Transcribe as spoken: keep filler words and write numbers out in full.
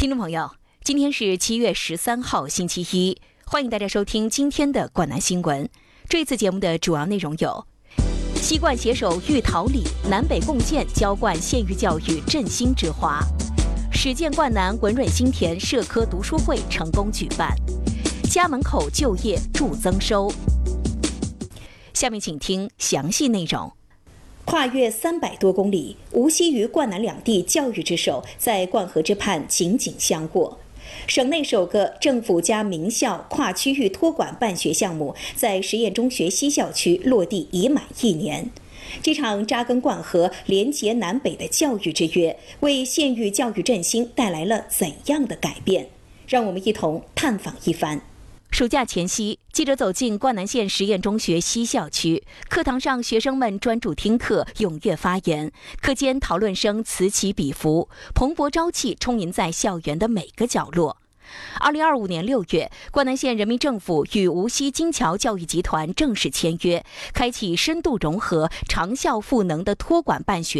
听众朋友，今天是七月十三号，星期一，欢迎大家收听今天的冠南新闻。这次节目的主要内容有：西冠携手育陶里，南北共建浇灌县域教育振兴之花；始建冠南文润新田社科读书会成功举办；家门口就业助增收。下面请听详细内容。跨越三百多公里，无锡与冠南两地教育之手在冠河之畔紧紧相握。省内首个政府加名校跨区域托管办学项目在实验中学西校区落地已满一年。这场扎根冠河、连结南北的教育之约，为县域教育振兴带来了怎样的改变？让我们一同探访一番。暑假前夕，记者走进冠南县实验中学西校区，课堂上学生们专注听课，踊跃发言，课间讨论声此起彼伏，蓬勃朝气充盈在校园的每个角落。二零二五年六月，冠南县人民政府与无锡金桥教育集团正式签约，开启深度融合、长效赋能的托管办学